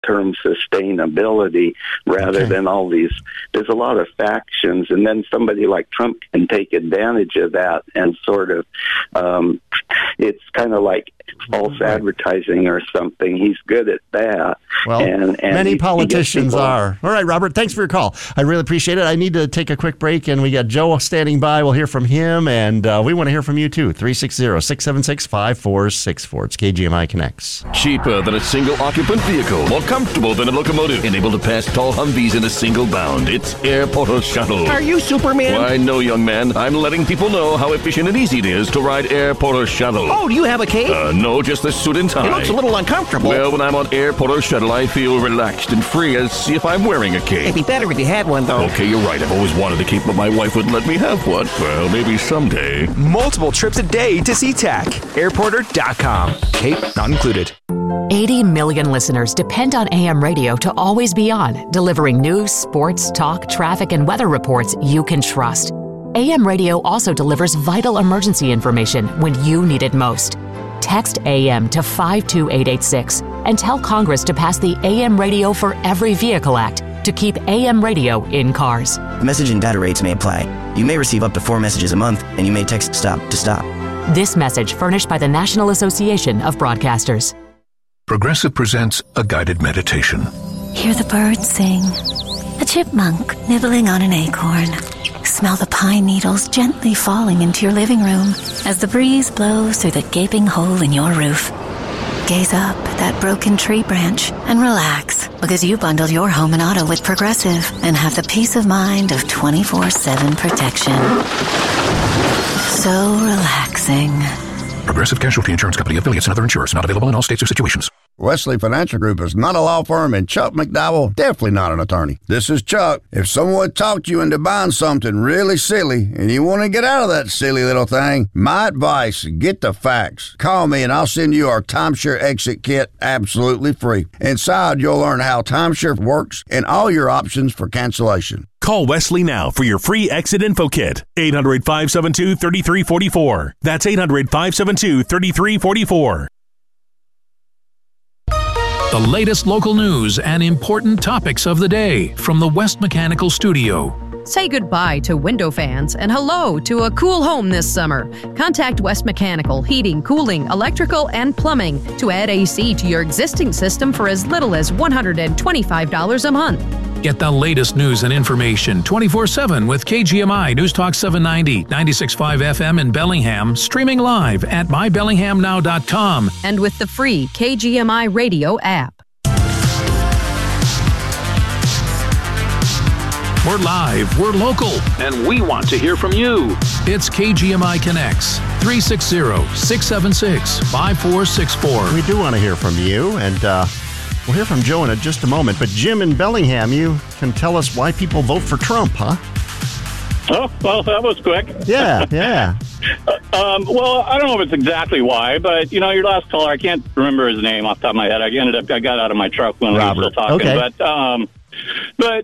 long-term sustainability rather than all these. There's a lot of factions, and then somebody like Trump can take advantage of that and sort of, it's kind of like false advertising or something. He's good at that. Well, and many politicians are. All right, Robert, thanks for your call. I really appreciate it. I need to take a quick break, and we got Joe standing by. We'll hear from him, and we want to hear from you, too. 360-676-5464. It's KGMI Connects. Cheaper than a single-occupant vehicle. More comfortable than a locomotive. And able to pass tall Humvees in a single bound. It's Air Portal Shuttle. Are you Superman? Why, no, young man. I'm letting people know how efficient and easy it is to ride Air Portal Shuttle. Oh, do you have a cape? No, just the suit and tie. It looks a little uncomfortable. Well, when I'm on Air Portal Shuttle, I feel relaxed and free as if I'm wearing a cape. It'd be better if you had one, though. Okay, you're right. I've always wanted a cape, but my wife wouldn't let me have one. Well, maybe someday. Multiple trips a day to SeaTac. Airporter.com. Cape not included. 80 million listeners depend on AM radio to always be on, delivering news, sports, talk, traffic, and weather reports you can trust. AM radio also delivers vital emergency information when you need it most. Text AM to 52886 and tell Congress to pass the AM Radio for Every Vehicle Act to keep AM radio in cars. The message and data rates may apply. You may receive up to 4 messages a month, and you may text STOP to stop. This message furnished by the National Association of Broadcasters. Progressive presents a guided meditation. Hear the birds sing. A chipmunk nibbling on an acorn. Smell the pine needles gently falling into your living room as the breeze blows through the gaping hole in your roof. Gaze up at that broken tree branch and relax because you bundled your home and auto with Progressive and have the peace of mind of 24/7 protection. So relaxing. Progressive Casualty Insurance Company, affiliates, and other insurers. Not available in all states or situations. Wesley Financial Group is not a law firm, and Chuck McDowell definitely not an attorney. This is Chuck. If someone talked you into buying something really silly and you want to get out of that silly little thing, my advice, get the facts. Call me and I'll send you our timeshare exit kit absolutely free. Inside, you'll learn how timeshare works and all your options for cancellation. Call Wesley now for your free exit info kit. 800-572-3344. That's 800-572-3344. The latest local news and important topics of the day from the West Mechanical Studio. Say goodbye to window fans and hello to a cool home this summer. Contact West Mechanical Heating, Cooling, Electrical, and Plumbing to add AC to your existing system for as little as $125 a month. Get the latest news and information 24/7 with KGMI News Talk 790, 96.5 FM in Bellingham, streaming live at mybellinghamnow.com. And with the free KGMI radio app. We're live, we're local, and we want to hear from you. It's KGMI Connects, 360-676-5464. We do want to hear from you, and we'll hear from Joe in just a moment. But Jim in Bellingham, you can tell us why people vote for Trump, huh? Oh, well, that was quick. Yeah. Well, I don't know if it's exactly why, but, your last caller, I can't remember his name off the top of my head. I got out of my truck when we were still talking. Okay. But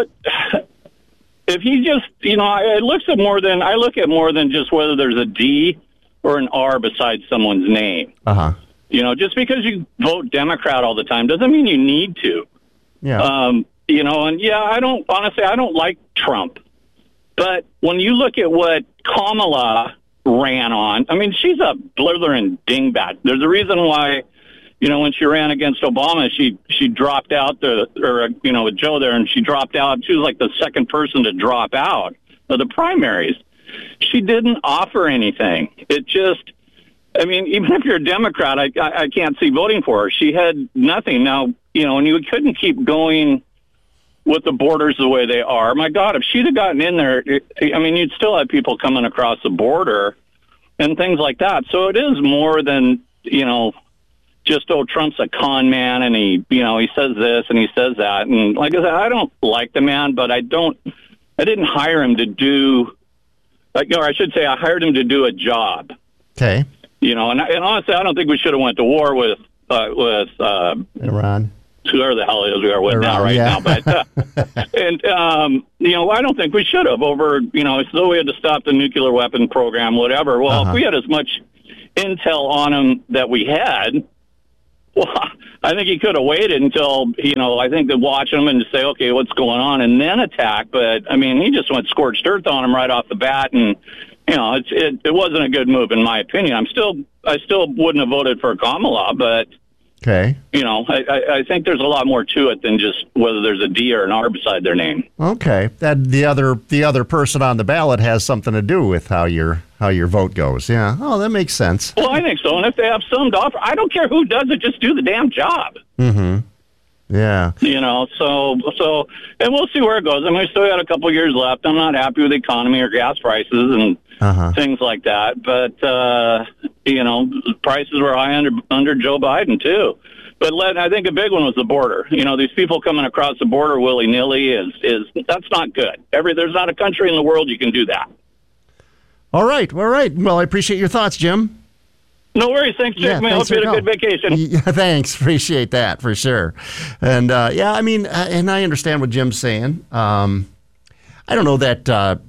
if he just, I look at more than just whether there's a D or an R beside someone's name. Uh-huh. Just because you vote Democrat all the time doesn't mean you need to. Yeah. I don't like Trump. But when you look at what Kamala ran on, she's a blithering dingbat. There's a reason why, when she ran against Obama, she dropped out with Joe there, and she dropped out. She was like the second person to drop out of the primaries. She didn't offer anything. It just, even if you're a Democrat, I can't see voting for her. She had nothing. Now, and you couldn't keep going with the borders the way they are. My God, if she'd have gotten in there, you'd still have people coming across the border and things like that. So it is more than, just, Trump's a con man and he says this and he says that. And like I said, I don't like the man, but I didn't hire him to do, I hired him to do a job. Okay. And honestly, I don't think we should have went to war with Iran. Whoever the hell it is we are with Iran, now. But I don't think we should have over. So we had to stop the nuclear weapon program, whatever. Well, if we had as much intel on him that we had, Well, I think he could have waited until, I think they'd watch him and say, okay, what's going on, and then attack. But, I mean, he just went scorched earth on him right off the bat, and, it wasn't a good move in my opinion. I still wouldn't have voted for Kamala, but, okay. I think there's a lot more to it than just whether there's a D or an R beside their name. Okay. That the other person on the ballot has something to do with how your vote goes. Yeah. Oh, that makes sense. Well, I think so. And if they have some to offer, I don't care who does it, just do the damn job. Mm-hmm. Yeah. So and we'll see where it goes. I mean, we still got a couple of years left. I'm not happy with the economy or gas prices and things like that. But, prices were high under Joe Biden, too. But I think a big one was the border. These people coming across the border willy-nilly that's not good. There's not a country in the world you can do that. All right. Well, I appreciate your thoughts, Jim. No worries. Thanks, Jake. I hope you had a good vacation. Yeah, thanks. Appreciate that for sure. And, and I understand what Jim's saying. I don't know that,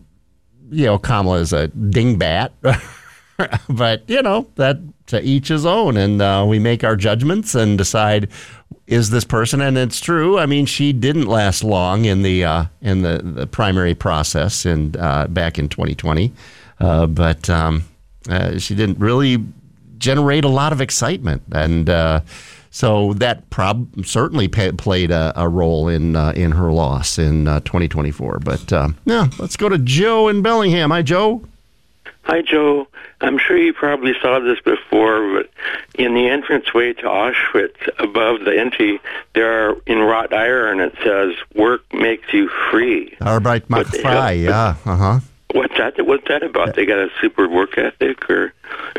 Kamala is a dingbat. But, that to each his own. And we make our judgments and decide, is this person? And it's true. I mean, she didn't last long in the primary process back in 2020. But she didn't really generate a lot of excitement. And so that certainly played a role in her loss in 2024. But, let's go to Joe in Bellingham. Hi, Joe. Hi, Joe. I'm sure you probably saw this before, but in the entranceway to Auschwitz, above the entry, in wrought iron, it says, "Work makes you free." Arbeit macht frei, yeah. Uh-huh. What's that about? They got a super work ethic, or?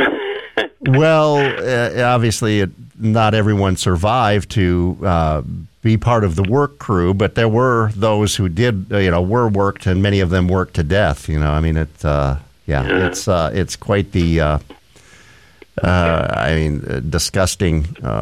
Well, obviously, not everyone survived to be part of the work crew, but there were those who did, were worked, and many of them worked to death. I mean, it's quite the, disgusting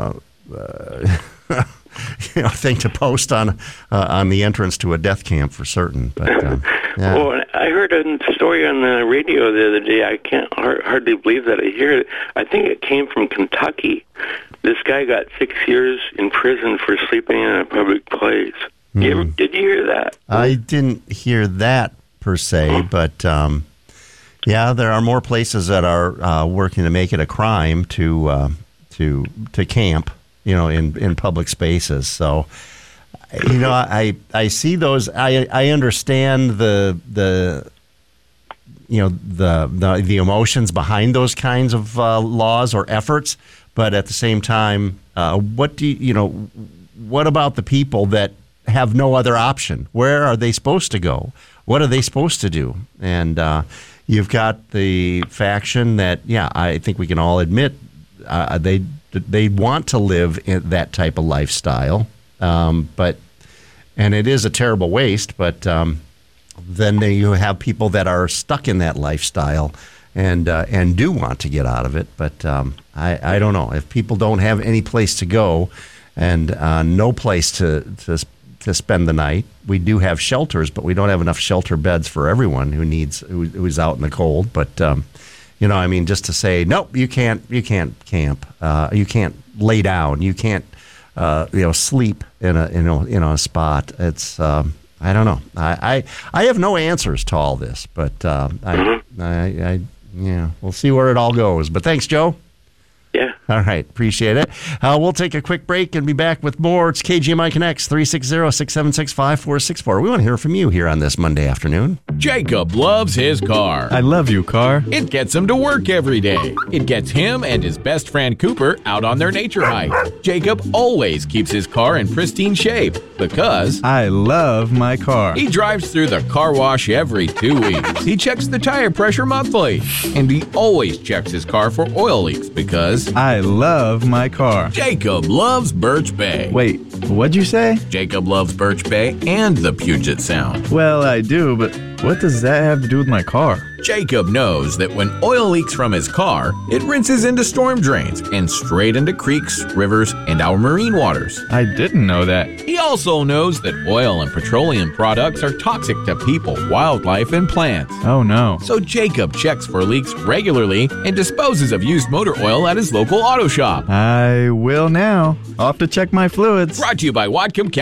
thing to post on the entrance to a death camp for certain. But Well, I heard a story on the radio the other day. I can't hardly believe that I hear it. I think it came from Kentucky. This guy got 6 years in prison for sleeping in a public place. Did you hear that? I didn't hear that per se, but there are more places that are working to make it a crime to camp, in public spaces. So, I see those. I understand the emotions behind those kinds of laws or efforts, but at the same time, what about the people that have no other option? Where are they supposed to go? What are they supposed to do? And you've got the faction that, I think we can all admit they want to live in that type of lifestyle, and it is a terrible waste. But then you have people that are stuck in that lifestyle and do want to get out of it. But I don't know, if people don't have any place to go and no place to spend the night. We do have shelters, but we don't have enough shelter beds for everyone who's out in the cold. But just to say, nope, you can't camp, you can't lay down, you can't sleep in a spot. It's I don't know. I have no answers to all this, but we'll see where it all goes. But thanks, Joe. Yeah. All right. Appreciate it. We'll take a quick break and be back with more. It's KGMI Connects, 360-676-5464. We want to hear from you here on this Monday afternoon. Jacob loves his car. I love you, car. It gets him to work every day. It gets him and his best friend Cooper out on their nature hike. Jacob always keeps his car in pristine shape because I love my car. He drives through the car wash every 2 weeks. He checks the tire pressure monthly. And he always checks his car for oil leaks because I love my car. Jacob loves Birch Bay. Wait, what'd you say? Jacob loves Birch Bay and the Puget Sound. Well, I do, but what does that have to do with my car? Jacob knows that when oil leaks from his car, it rinses into storm drains and straight into creeks, rivers, and our marine waters. I didn't know that. He also knows that oil and petroleum products are toxic to people, wildlife, and plants. Oh no. So Jacob checks for leaks regularly and disposes of used motor oil at his local auto shop. I will now. Off to check my fluids. Brought to you by Whatcom County.